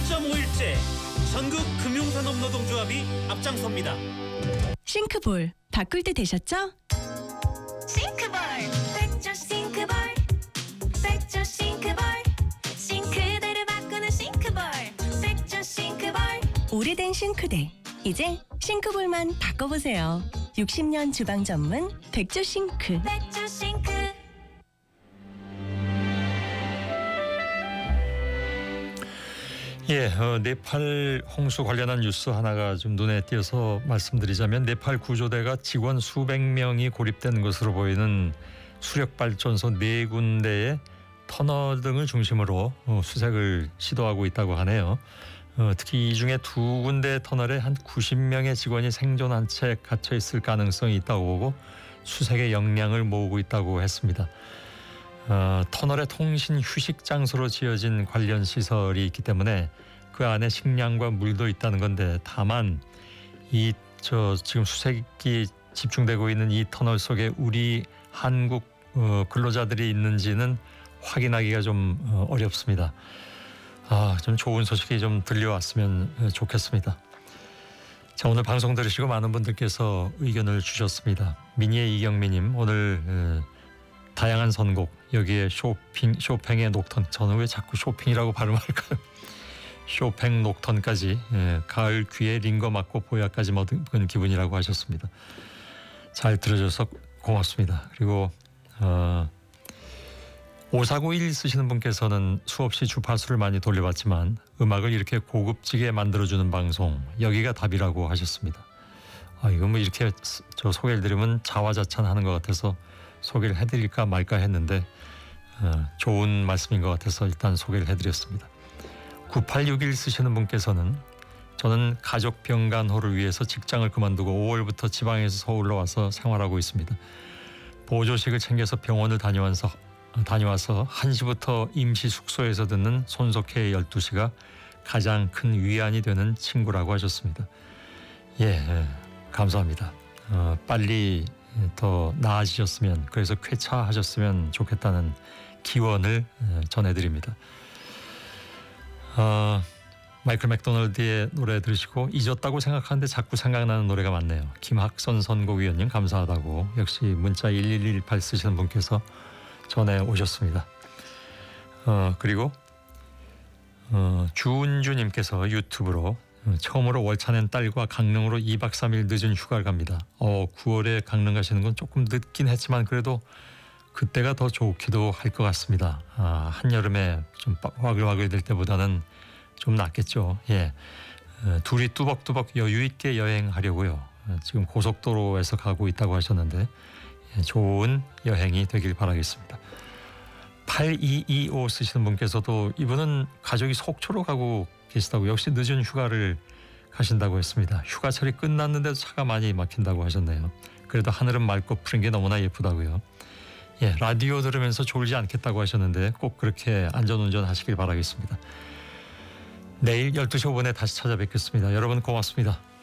3.5일째 전국 금융산업노동조합이 앞장섭니다. 싱크볼 바꿀 때 되셨죠? 싱크볼 백조 싱크볼 백조 싱크볼 싱크대를 바꾸는 싱크볼 백조 싱크볼 오래된 싱크대 이제 싱크볼만 바꿔보세요. 60년 주방 전문 백조 싱크. 백조 싱크. 예, 네팔 홍수 관련한 뉴스 하나가 좀 눈에 띄어서 말씀드리자면 네팔 구조대가 직원 수백 명이 고립된 것으로 보이는 수력발전소 4군데의 터널 등을 중심으로 수색을 시도하고 있다고 하네요. 특히 이 중에 2군데 터널에 한 90명의 직원이 생존한 채 갇혀 있을 가능성이 있다고 보고 수색의 역량을 모으고 있다고 했습니다. 터널의 통신 휴식 장소로 지어진 관련 시설이 있기 때문에 그 안에 식량과 물도 있다는 건데, 다만 지금 수색이 집중되고 있는 이 터널 속에 우리 한국 근로자들이 있는지는 확인하기가 좀 어렵습니다. 좀 좋은 소식이 좀 들려왔으면 좋겠습니다. 자, 오늘 방송 들으시고 많은 분들께서 의견을 주셨습니다. 미니의 이경미님, 오늘 다양한 선곡, 여기에 쇼팽의 녹턴, 저는 왜 자꾸 쇼핑이라고 발음할까요? 쇼팽 녹턴까지, 가을 귀에 링거 맞고 보야까지 먹은 기분이라고 하셨습니다. 잘 들어줘서 고맙습니다. 그리고 5491 쓰시는 분께서는 수없이 주파수를 많이 돌려봤지만 음악을 이렇게 고급지게 만들어주는 방송, 여기가 답이라고 하셨습니다. 이거 뭐 이렇게 소개를 드리면 자화자찬하는 것 같아서 소개를 해드릴까 말까 했는데 좋은 말씀인 것 같아서 일단 소개를 해드렸습니다. 9861 쓰시는 분께서는 저는 가족 병간호를 위해서 직장을 그만두고 5월부터 지방에서 서울로 와서 생활하고 있습니다. 보조식을 챙겨서 병원을 다녀와서 1시부터 임시 숙소에서 듣는 손석희의 12시가 가장 큰 위안이 되는 친구라고 하셨습니다. 예, 감사합니다. 빨리 더 나아지셨으면, 그래서 쾌차하셨으면 좋겠다는 기원을 전해드립니다. 마이클 맥도널드의 노래 들으시고 잊었다고 생각하는데 자꾸 생각나는 노래가 많네요. 김학선 선곡위원님 감사하다고 역시 문자 1118 쓰시는 분께서 전해 오셨습니다. 그리고 주은주님께서 유튜브로 처음으로 월차 낸 딸과 강릉으로 2박 3일 늦은 휴가를 갑니다. 9월에 강릉 가시는 건 조금 늦긴 했지만 그래도 그때가 더 좋기도 할 것 같습니다. 한여름에 좀 와글와글 될 때보다는 좀 낫겠죠. 예, 둘이 뚜벅뚜벅 여유 있게 여행하려고요. 지금 고속도로에서 가고 있다고 하셨는데 좋은 여행이 되길 바라겠습니다. 8225 쓰시는 분께서도 이분은 가족이 속초로 가고 계시다고, 역시 늦은 휴가를 가신다고 했습니다. 휴가철이 끝났는데도 차가 많이 막힌다고 하셨네요. 그래도 하늘은 맑고 푸른 게 너무나 예쁘다고요. 예, 라디오 들으면서 졸지 않겠다고 하셨는데 꼭 그렇게 안전운전 하시길 바라겠습니다. 내일 12시 5분에 다시 찾아뵙겠습니다. 여러분 고맙습니다.